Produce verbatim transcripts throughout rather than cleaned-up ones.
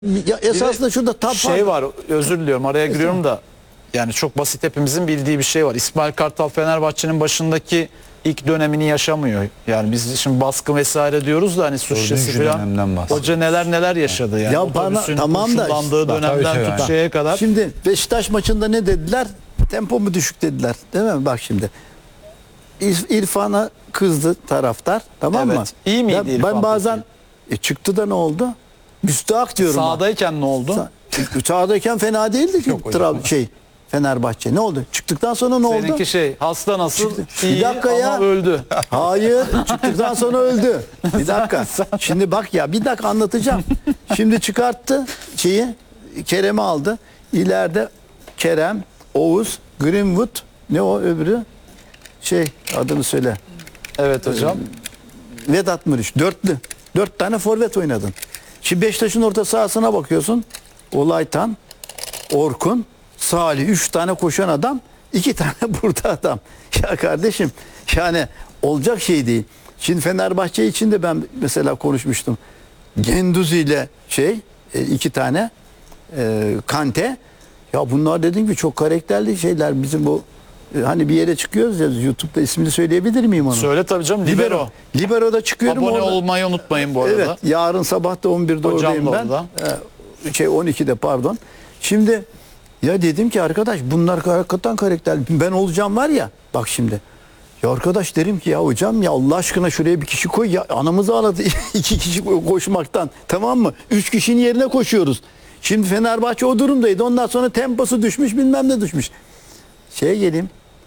Ya esasında şurada tap şey var, özür diliyorum araya giriyorum da, yani çok basit, hepimizin bildiği bir şey var. İsmail Kartal Fenerbahçe'nin başındaki ilk dönemini yaşamıyor. Yani biz şimdi baskı vesaire diyoruz da hani suç şişesi falan. Hoca neler neler yaşadı yani. Ya bana tamam da kurşunlandığı dönemden tabii, tut tabii. şeye kadar. Şimdi Beşiktaş maçında ne dediler? Tempo mu düşük dediler. Değil mi? Bak şimdi. İr- İrfan'a kızdı taraftar. Tamam mı? Evet. İyi miydi ben, İrfan Ben bazen e, çıktı da ne oldu? Müstahak diyorum. ben. Sağdayken ne oldu? Sa- Sağdayken fena değildi ki Trab- şey Fenerbahçe. Ne oldu? Çıktıktan sonra ne oldu? Seninki şey, hasta nasıl? Çıktı. İyi Bir dakika ama ya. öldü. Hayır. Çıktıktan sonra öldü. Bir dakika. Şimdi bak ya, bir dakika anlatacağım. Şimdi çıkarttı şeyi. Kerem'i aldı. İleride Kerem, Oğuz, Greenwood, ne o öbürü? Şey, adını söyle. Evet hocam. Vedat Muriç. Dörtlü. Dört tane forvet oynadın. Şimdi Beşiktaş'ın orta sahasına bakıyorsun. Olaytan, Orkun, Salih. Üç tane koşan adam. İki tane burada adam. Ya kardeşim, yani olacak şey değil. Şimdi Fenerbahçe için de ben mesela konuşmuştum. Genduzi ile şey e, iki tane e, Kante. Ya bunlar dediğim gibi çok karakterli şeyler. Bizim bu e, hani bir yere çıkıyoruz ya, YouTube'da ismini söyleyebilir miyim onu? Söyle tabii canım, libero. Libero'da çıkıyorum. Abone orada. olmayı unutmayın bu arada. Evet, yarın sabah da on birde Hocam oradayım da ben. orada. Ee, şey on ikide pardon. Şimdi ya dedim ki arkadaş, bunlar hakikaten karakterli. Ben olacağım var ya, bak şimdi. Ya arkadaş derim ki ya hocam, ya Allah aşkına şuraya bir kişi koy ya, anamızı ağladı iki kişi koşmaktan, tamam mı? Üç kişinin yerine koşuyoruz. Şimdi Fenerbahçe o durumdaydı. Ondan sonra temposu düşmüş, bilmem ne düşmüş. Şeye geleyim.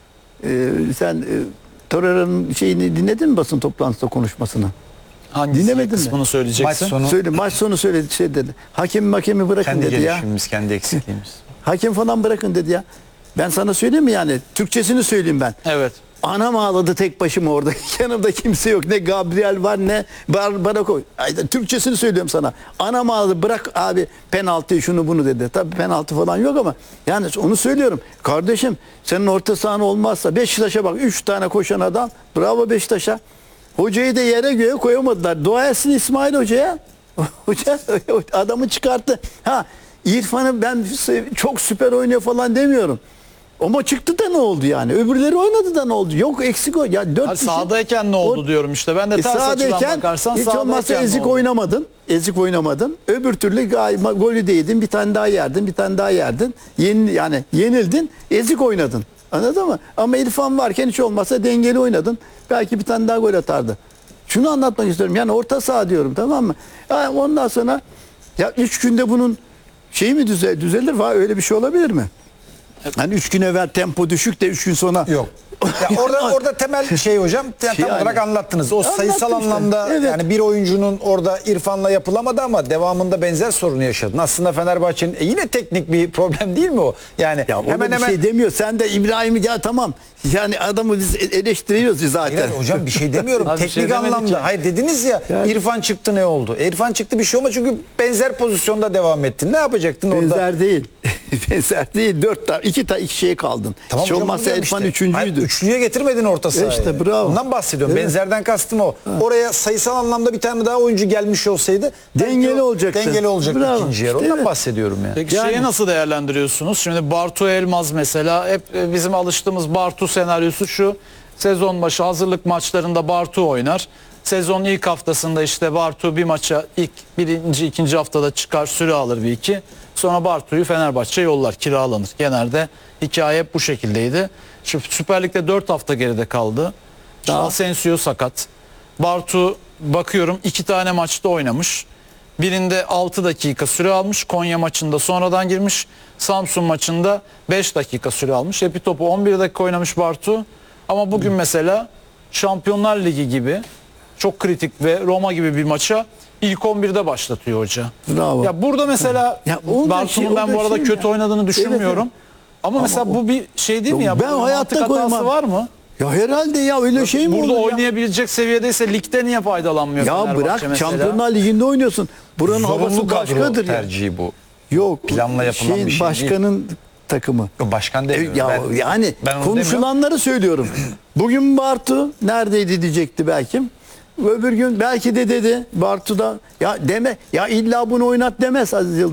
Ee, sen e, Torreira'nın şeyini dinledin mi, basın toplantısında konuşmasını? Hangisi Dinlemedin mi? kısmını söyleyeceksin? Maç sonu- Söyle, maç sonu söyledi, şey dedi. Hakem hakemi bırakın Kendi dedi ya. gelişimimiz, kendi eksikliğimiz. Hakem falan bırakın dedi ya. Ben sana söyleyeyim mi yani? Türkçesini söyleyeyim ben. Evet. Anam ağladı tek başıma orada. Yanımda kimse yok. Ne Gabriel var ne Bar Barako. Ay, Türkçesini söylüyorum sana. Anam ağladı, bırak abi penaltıyı, şunu bunu dedi. Tabii penaltı falan yok ama yani onu söylüyorum. Kardeşim, senin orta sahan olmazsa Beşiktaş'a bak, üç tane koşan adam. Bravo Beşiktaş'a. Hocayı da yere göğe koyamadılar. Dua etsin İsmail Hoca'ya. Hoca adamı çıkarttı. Ha, İrfan'ı ben çok süper oynuyor falan demiyorum. Ama çıktı da ne oldu yani? Öbürleri oynadı da ne oldu? Yok, eksik o. Ya dört Hayır, kişi. sağdayken ne oldu O- diyorum işte. Ben de E, ters açıdan sağdayken bakarsan hiç olmazsa sağdayken ne ezik oldu? oynamadın. Ezik oynamadın. Öbür türlü galiba golü de yedin. Bir tane daha yerdin. Bir tane daha yerdin. Yeni, yani yenildin. Ezik oynadın. Anladın mı? Ama İrfan varken hiç olmazsa dengeli oynadın. Belki bir tane daha gol atardı. Şunu anlatmak istiyorum. Yani orta saha diyorum, tamam mı? Yani ondan sonra ya üç günde bunun şeyi mi düzel, düzelir? Var öyle bir şey olabilir mi? Hani üç gün evvel tempo düşük de üç gün sonra Yok. Ya orada orada temel şey hocam tam Şey yani. olarak anlattınız. O Anlattım sayısal işte. anlamda Evet. yani bir oyuncunun orada İrfan'la yapılamadı ama devamında benzer sorunu yaşadın. Aslında Fenerbahçe'nin e, yine teknik bir problem değil mi o? Yani ya hemen bir hemen şey demiyor. Sen de İbrahim'i ya tamam. Yani adamı biz eleştiriyoruz zaten. Hayır, hocam bir şey demiyorum. Abi bir Teknik şey demedik anlamda. ya. Hayır dediniz ya, Yani- İrfan çıktı ne oldu? E, İrfan çıktı bir şey olmadı çünkü benzer pozisyonda devam ettin. Ne yapacaktın orada? Benzer değil. Benzer değil. Dört tane, iki tane iki şeye kaldın. Tamam Hiç hocam, olmazsa onu diyorum İrfan işte. üçüncüydü. Hayır, üçlüye getirmedin orta sahayı. işte bravo. Ondan bahsediyorum. Evet. Benzerden kastım o. Oraya sayısal anlamda bir tane daha oyuncu gelmiş olsaydı Dengeli belki o- olacaktı. Dengeli olacaktı Bravo. ikinci yer. İşte Ondan evet. bahsediyorum ya. Peki Yani- şeyi nasıl değerlendiriyorsunuz? Şimdi Bartu Elmaz mesela, hep e, bizim alıştığımız Bartu senaryosu şu. Sezon başı hazırlık maçlarında Bartu oynar. Sezonun ilk haftasında işte Bartu bir maça ilk birinci ikinci haftada çıkar, süre alır bir iki. Sonra Bartu'yu Fenerbahçe yollar, kiralanır. Genelde hikaye hep bu şekildeydi. Şimdi Süper Lig'de dört hafta geride kaldı. Daha- Asensio sakat. Bartu bakıyorum iki tane maçta oynamış. Birinde altı dakika süre almış. Konya maçında sonradan girmiş. Samsun maçında beş dakika süre almış. Hepi topu on bir dakika oynamış Bartu. Ama bugün mesela Şampiyonlar Ligi gibi çok kritik ve Roma gibi bir maça ilk on birde başlatıyor hoca. Bravo. Ya burada mesela Ya o da Bartu'nun şey- o ben da bu arada şey kötü ya. oynadığını düşünmüyorum. Evet, Ama, mesela o- bu bir şey değil mi ya? Ben Burada hayatta mantık hatası koymam. var mı? Ya herhalde ya, öyle şey mi Burada olur ya? oynayabilecek seviyedeyse ligde niye faydalanmıyor Ya Fenerbahçe bırak, mesela? Şampiyonlar Ligi'nde oynuyorsun. Buranın havası Zorunlu kadro başkadır ya. tercihi bu. Yok. Planla yapılan şeyin bir şey başkanın takımı. Yok, başkan demiyorum. Ya Ben- yani ben onu konuşulanları söylüyorum. Bugün Bartu neredeydi diyecekti belki. Öbür gün belki de dedi Bartu'da ya deme ya illa bunu oynat demez Aziz Yıldırım.